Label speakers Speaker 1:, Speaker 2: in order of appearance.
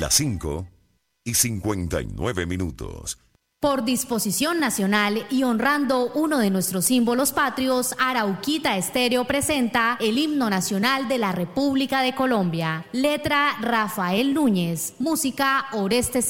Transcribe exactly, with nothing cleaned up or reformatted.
Speaker 1: Las cinco y cincuenta y nueve minutos.
Speaker 2: Por disposición nacional y honrando uno de nuestros símbolos patrios, Arauquita Estéreo presenta el himno nacional de la República de Colombia. Letra Rafael Núñez, música Orestes